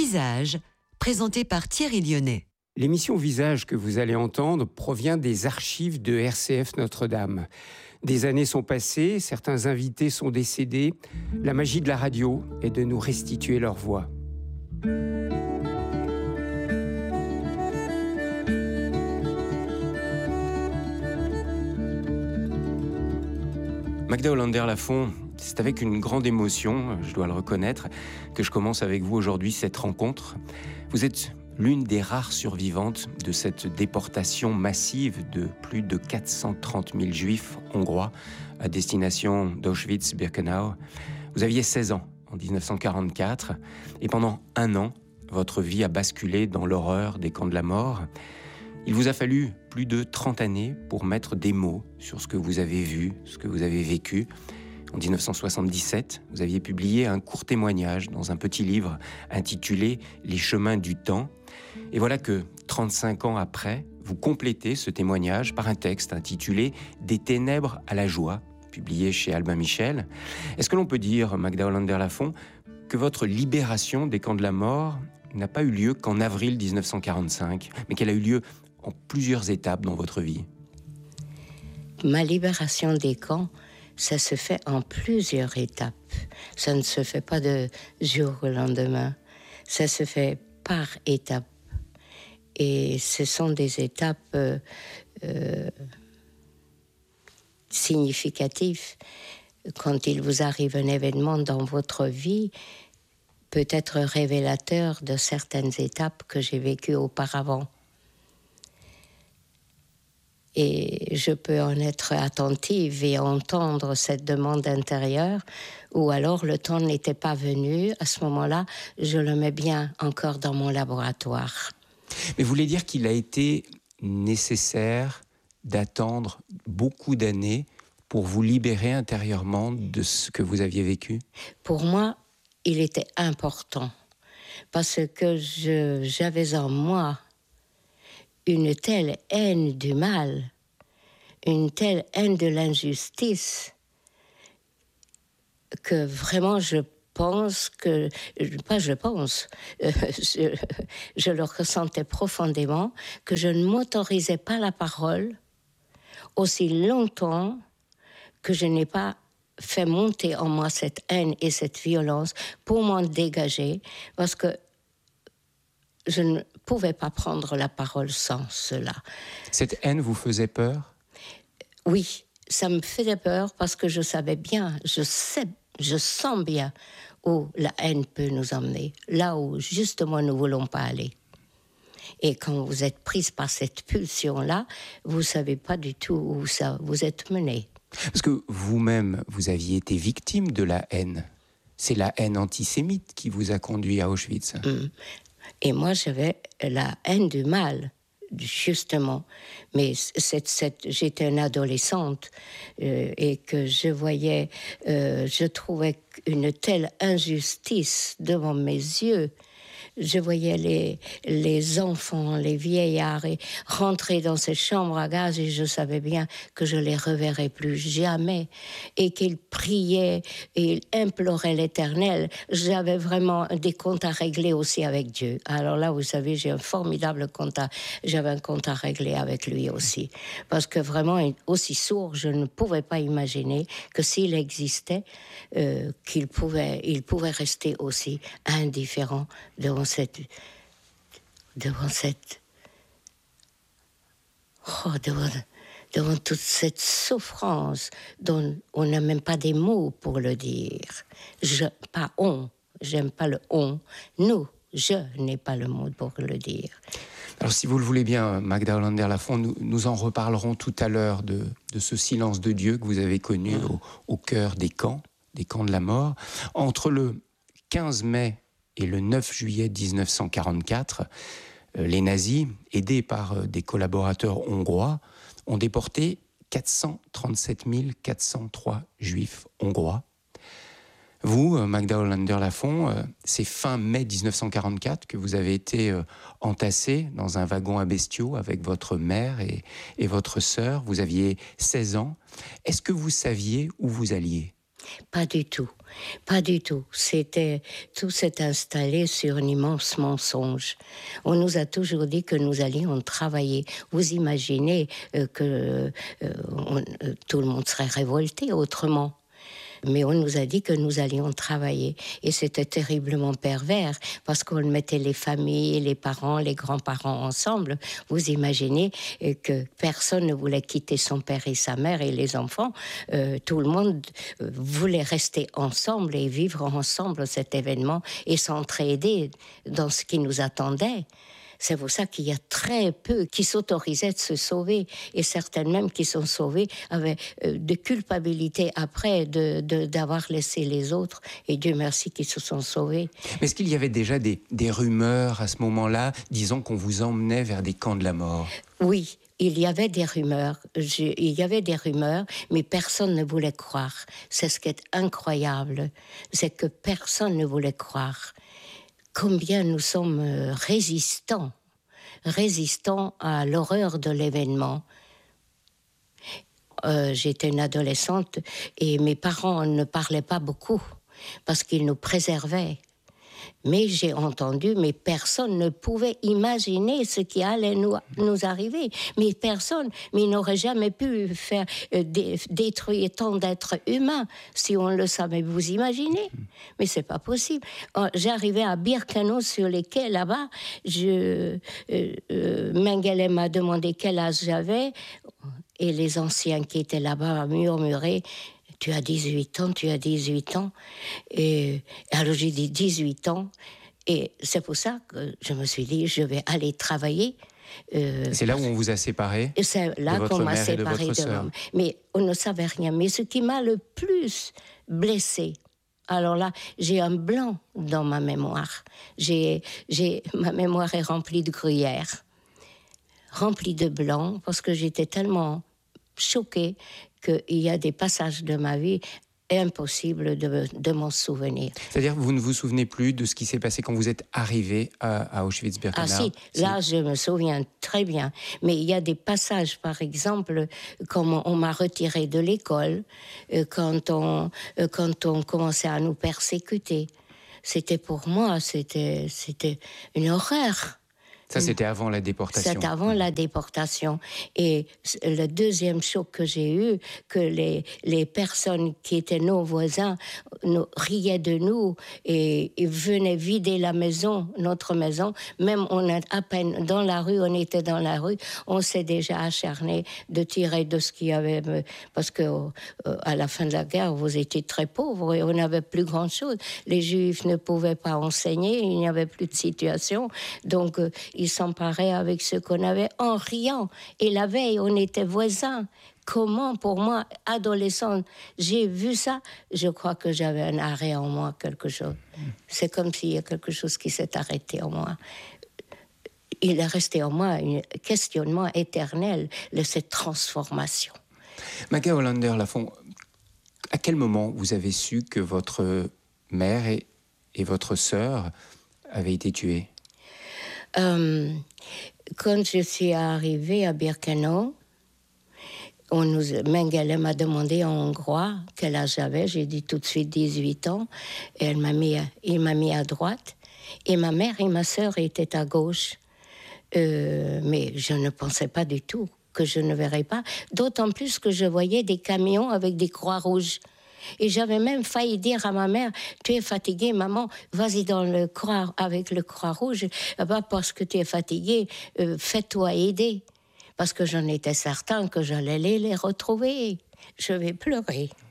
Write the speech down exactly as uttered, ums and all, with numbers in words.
Visage, présenté par Thierry Lyonnais. L'émission Visage que vous allez entendre provient des archives de R C F Notre-Dame. Des années sont passées, certains invités sont décédés. La magie de la radio est de nous restituer leur voix. Magda Hollander-Lafont, c'est avec une grande émotion, je dois le reconnaître, que je commence avec vous aujourd'hui cette rencontre. Vous êtes l'une des rares survivantes de cette déportation massive de plus de quatre cent trente mille juifs hongrois à destination d'Auschwitz-Birkenau. Vous aviez seize ans en dix-neuf cent quarante-quatre et pendant un an, votre vie a basculé dans l'horreur des camps de la mort. Il vous a fallu plus de trente années pour mettre des mots sur ce que vous avez vu, ce que vous avez vécu. En dix-neuf cent soixante-dix-sept, vous aviez publié un court témoignage dans un petit livre intitulé « Les chemins du temps ». Et voilà que, trente-cinq ans après, vous complétez ce témoignage par un texte intitulé « Des ténèbres à la joie », publié chez Albin Michel. Est-ce que l'on peut dire, Magda Hollander-Lafont, que votre libération des camps de la mort n'a pas eu lieu qu'en avril dix-neuf cent quarante-cinq, mais qu'elle a eu lieu en plusieurs étapes dans votre vie? Ma libération des camps, ça se fait en plusieurs étapes. Ça ne se fait pas de jour au lendemain. Ça se fait par étapes. Et ce sont des étapes euh, euh, significatives. Quand il vous arrive un événement dans votre vie, peut être révélateur de certaines étapes que j'ai vécues auparavant. Et je peux en être attentive et entendre cette demande intérieure, ou alors le temps n'était pas venu. À ce moment-là, je le mets bien encore dans mon laboratoire. Mais vous voulez dire qu'il a été nécessaire d'attendre beaucoup d'années pour vous libérer intérieurement de ce que vous aviez vécu? Pour moi, il était important, parce que je, j'avais en moi une telle haine du mal, une telle haine de l'injustice, que vraiment je pense que, pas je pense, euh, je, je le ressentais profondément, que je ne m'autorisais pas la parole aussi longtemps que je n'ai pas fait monter en moi cette haine et cette violence pour m'en dégager, parce que je ne pouvais pas prendre la parole sans cela. Cette haine vous faisait peur? Oui, ça me faisait peur parce que je savais bien, je sais, je sens bien où la haine peut nous emmener, là où justement nous ne voulons pas aller. Et quand vous êtes prise par cette pulsion-là, vous ne savez pas du tout où ça vous êtes menée. Parce que vous-même, vous aviez été victime de la haine. C'est la haine antisémite qui vous a conduit à Auschwitz. Mmh. Et moi, j'avais la haine du mal, justement. Mais cette, cette, j'étais une adolescente euh, et que je voyais, euh, je trouvais une telle injustice devant mes yeux. Je voyais les, les enfants, les vieillards et rentrer dans ces chambres à gaz et je savais bien que je les reverrais plus jamais et qu'ils priaient et ils imploraient l'Éternel. J'avais vraiment des comptes à régler aussi avec Dieu. Alors là, vous savez, j'ai un formidable compte à, j'avais un compte à régler avec lui aussi. Parce que vraiment, aussi sourd, je ne pouvais pas imaginer que s'il existait, euh, qu'il pouvait, il pouvait rester aussi indifférent devant cette devant cette oh, devant, devant toute cette souffrance dont on n'a même pas des mots pour le dire. Je, pas on, j'aime pas le on, nous, je n'ai pas le mot pour le dire. Alors si vous le voulez bien, Magda Hollander-Lafont, nous, nous en reparlerons tout à l'heure de, de ce silence de Dieu que vous avez connu mmh. au, au cœur des camps, des camps de la mort. Entre le quinze mai et le neuf juillet dix-neuf cent quarante-quatre, euh, les nazis, aidés par euh, des collaborateurs hongrois, ont déporté quatre cent trente-sept mille quatre cent trois juifs hongrois. Vous, euh, Magda Hollander-Lafont, euh, c'est fin mai dix-neuf cent quarante-quatre que vous avez été euh, entassée dans un wagon à bestiaux avec votre mère et, et votre sœur. Vous aviez seize ans. Est-ce que vous saviez où vous alliez? Pas du tout, pas du tout. C'était, tout s'est installé sur un immense mensonge. On nous a toujours dit que nous allions travailler. Vous imaginez euh, que euh, on, euh, tout le monde serait révolté autrement. Mais on nous a dit que nous allions travailler. Et c'était terriblement pervers, parce qu'on mettait les familles, les parents, les grands-parents ensemble. Vous imaginez que personne ne voulait quitter son père et sa mère et les enfants. Euh, tout le monde voulait rester ensemble et vivre ensemble cet événement et s'entraider dans ce qui nous attendait. C'est pour ça qu'il y a très peu qui s'autorisaient de se sauver. Et certaines même qui sont sauvées avaient euh, de culpabilité après de, de, d'avoir laissé les autres. Et Dieu merci qu'ils se sont sauvés. Mais est-ce qu'il y avait déjà des, des rumeurs à ce moment-là, disant qu'on vous emmenait vers des camps de la mort ? Oui. Il y avait des rumeurs, je, il y avait des rumeurs, mais personne ne voulait croire. C'est ce qui est incroyable, c'est que personne ne voulait croire. Combien nous sommes résistants, résistants à l'horreur de l'événement. Euh, j'étais une adolescente et mes parents ne parlaient pas beaucoup parce qu'ils nous préservaient. Mais j'ai entendu, mais personne ne pouvait imaginer ce qui allait nous, nous arriver. Mais personne, mais il n'aurait jamais pu faire euh, dé, détruire tant d'êtres humains si on le savait. Vous imaginez ? Mais c'est pas possible. J'arrivais à Birkenau sur les quais là-bas. Je, euh, euh, Mengele m'a demandé quel âge j'avais et les anciens qui étaient là-bas murmuraient. Tu as dix-huit ans, tu as dix-huit ans. Et alors j'ai dit dix-huit ans. Et c'est pour ça que je me suis dit, je vais aller travailler. Euh, c'est là où on vous a séparés ? C'est là qu'on m'a séparé de, de l'homme. Mais on ne savait rien. Mais ce qui m'a le plus blessée, alors là, j'ai un blanc dans ma mémoire. J'ai, j'ai, ma mémoire est remplie de gruyère, remplie de blanc, parce que j'étais tellement choquée qu'il y a des passages de ma vie impossible de, de m'en souvenir. C'est-à-dire que vous ne vous souvenez plus de ce qui s'est passé quand vous êtes arrivé à, à Auschwitz-Birkenau ? Ah si, si, là je me souviens très bien. Mais il y a des passages, par exemple, comme on m'a retiré de l'école, quand on, quand on commençait à nous persécuter. C'était pour moi, c'était, c'était une horreur. Ça, c'était avant la déportation. C'était avant la déportation. Et le deuxième choc que j'ai eu, que les, les personnes qui étaient nos voisins nous, riaient de nous et, et venaient vider la maison, notre maison. Même on est à peine dans la rue, on était dans la rue, on s'est déjà acharné de tirer de ce qu'il y avait. Parce que euh, à la fin de la guerre, vous étiez très pauvres et on n'avait plus grand-chose. Les Juifs ne pouvaient pas enseigner, il n'y avait plus de situation. Donc, euh, ils s'emparaient avec ce qu'on avait en riant. Et la veille, on était voisins. Comment, pour moi, adolescente, j'ai vu ça, je crois que j'avais un arrêt en moi, quelque chose. C'est comme s'il y a quelque chose qui s'est arrêté en moi. Il est resté en moi un questionnement éternel de cette transformation. Maga Hollander-Lafont, à quel moment vous avez su que votre mère et, et votre sœur avaient été tuées ? Euh, quand je suis arrivée à Birkenau, on nous, Mengele m'a demandé en hongrois quel âge j'avais. J'ai dit tout de suite dix-huit ans. Et elle m'a mis, il m'a mis à droite. Et ma mère et ma sœur étaient à gauche. Euh, mais je ne pensais pas du tout que je ne verrais pas. D'autant plus que je voyais des camions avec des croix rouges. Et j'avais même failli dire à ma mère, tu es fatiguée, maman, vas-y dans le croix avec le croix rouge, bah, parce que tu es fatiguée, euh, fais-toi aider. Parce que j'en étais certain que j'allais les, les retrouver. Je vais pleurer.